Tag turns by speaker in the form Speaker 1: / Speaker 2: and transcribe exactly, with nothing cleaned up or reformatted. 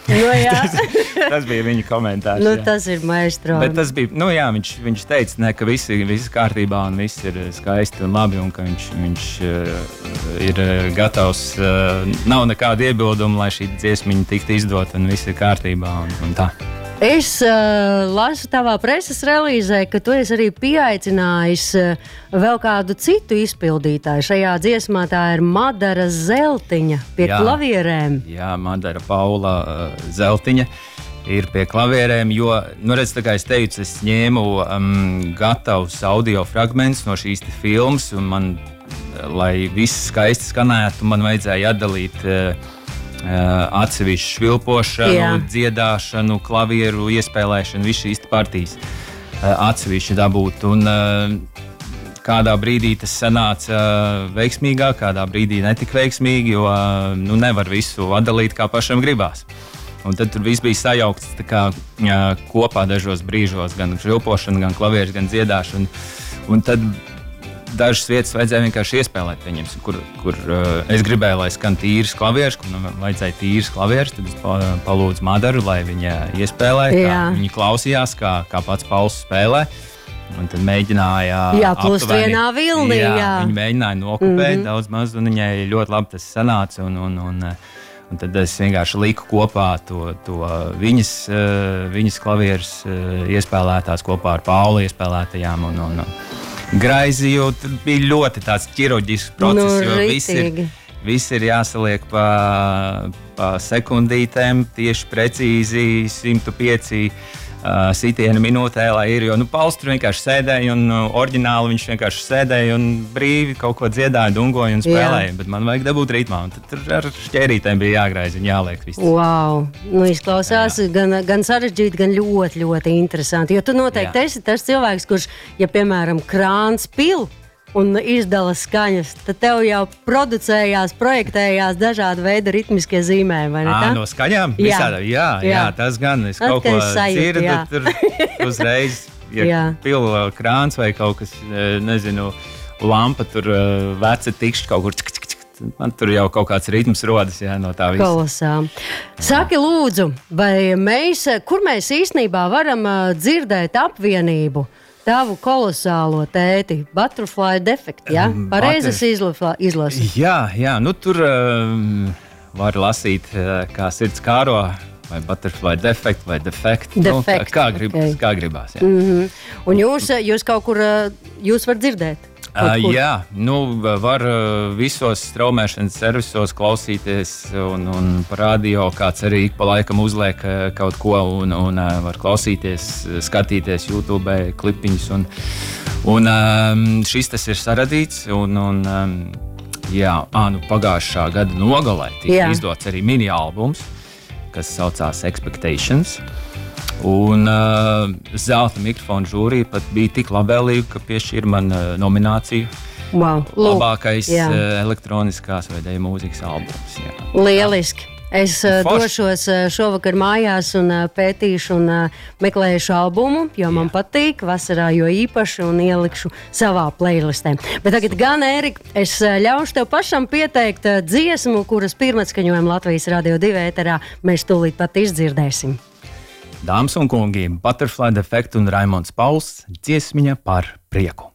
Speaker 1: Nu,
Speaker 2: tas, tas bija viņa komentārs.
Speaker 1: Nu,
Speaker 2: jā.
Speaker 1: tas ir maestro.
Speaker 2: Bet tas bija, nu jā, viņš, viņš teica, ne, ka viss ir kārtībā un viss ir skaisti un labi, un ka viņš, viņš uh, ir gatavs, uh, nav nekāda iebilduma, lai šī dziesmiņa tiktu izdot un viss ir kārtībā un, un tā.
Speaker 1: Es uh, lasu tavā preses relīzē, ka tu esi arī pieaicinājis uh, vēl kādu citu izpildītāju. Šajā dziesmā tā ir Madara Zeltiņa pie jā, klavierēm.
Speaker 2: Jā, Madara Paula uh, Zeltiņa ir pie klavierēm, jo, nu redz, tā kā es teicu, es ņēmu um, gatavus audio fragmentus no šīs te filmas, un man, lai viss skaisti skanētu, man vajadzēja atdalīt uh, atsevišķu švilpošanu, jā. dziedāšanu, klavieru iespēlēšanu, visu šīs partijas atsevišķi dabūt. Un kādā brīdī tas sanāca veiksmīgāk, kādā brīdī netik veiksmīgi, jo nu, nevar visu atdalīt, kā pašam gribās. Un tad tur viss bija sajaukts tā kā kopā dažos brīžos, gan švilpošana, gan klavieris, gan dziedāšana. Un tad dažas vietas vajadzēja vienkārši iespēlēt, viņiem, kur, kur uh, es gribēju, lai skan tīrs klavieris, kur nu, vajadzēja tīrs klavieris, tad es palūdzu Madaru, lai viņa iespēlē, kā viņi klausījās, kā, kā pats Pauls spēlē. Un tad mēģināja
Speaker 1: jā, plūst vienā vilnī, jā.
Speaker 2: jā. Viņa mēģināja nokupēt mm-hmm. daudz maz, un viņai ļoti labi tas sanāca, un, un, un, un tad es vienkārši liku kopā to, to viņas, viņas klavieris iespēlētās kopā ar Paulu iespēlētajām, un, un, un Graizi, jo bija ļoti tāds ķirurģisks process,
Speaker 1: nu,
Speaker 2: jo viss ir, viss ir jāsaliek pa, pa sekundītēm, tieši precīzi simt pieci uh, sitieni minūtē, lai ir, jo nu, Pauls tur vienkārši sēdēja un uh, oriģināli viņš vienkārši sēdēja un brīvi kaut ko dziedāja, dungoja un spēlēja, jā. Bet man vajag dabūt ritmā, un tad tur ar šķērītēm bija jāgraiz un jāliek viss.
Speaker 1: Wow, nu izklausās jā. gan, gan sarežģīti, gan ļoti, ļoti interesanti, jo tu noteikti jā. esi tas cilvēks, kurš, ja piemēram krāns pil un izdala skaņas, tad tev jau producējās, projektējās dažādi veidi ritmiskie zīmējumi, vai ne tā?
Speaker 2: Ā, no skaņām? Jā. Visādā, jā, jā, jā, tas gan. Es kaut ko dzirdu, tur uzreiz, ja pila krāns vai kaut kas, nezinu, lampa, tur veca tikšķi kaut kur, cik, cik, cik, man tur jau kaut kāds ritms rodas, jā, no tā visa.
Speaker 1: Kolosām. Saki lūdzu, vai mēs, kur mēs īstenībā varam dzirdēt apvienību? Tavu kolosālo tēti, Butterfly Defect, ja? Pareizes izlasi.
Speaker 2: Jā, jā, nu tur um, var lasīt, uh, kā sirds kāro, vai Butterfly Defect, vai Defect,
Speaker 1: defect.
Speaker 2: Nu, kā, grib, okay. kā gribās. Jā.
Speaker 1: Mm-hmm. Un jūs, jūs kaut kur, jūs var dzirdēt?
Speaker 2: Uh, jā, nu var uh, visos straumēšanas servisos klausīties un, un pa radio kāds arī ik pa laikam uzliek uh, kaut ko un, un uh, var klausīties, skatīties YouTube klipiņus un, un um, šis tas ir saradīts un, un um, jā, ā, nu pagājušā gada nogalē tika izdots arī mini albums, kas saucās Expectations. Un uh, zelta mikrofona žūrija pat bija tik labvēlīga, ka piešķīra man uh, nomināciju
Speaker 1: wow.
Speaker 2: labākais uh, elektroniskās vai dēļ mūzikas albums. Jā.
Speaker 1: Lieliski! Es uh, došos uh, šovakar mājās un uh, pētīšu un uh, meklēšu albumu, jo man jā. patīk vasarā, jo īpaši un ielikšu savā playlistē. Bet tagad gan, Ērika, es uh, ļaušu tev pašam pieteikt uh, dziesmu, kuras pirmatskaņojumu Latvijas Radio divi ēterā mēs tūlīt pat izdzirdēsim.
Speaker 2: Dāmas un kungi, Butterfly Defect un Raimonds Pauls, dziesmiņa par prieku.